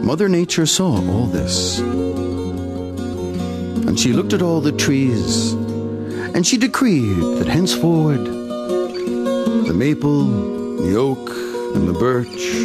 Mother Nature saw all this, and she looked at all the trees, and she decreed that henceforward the maple, the oak, and the birch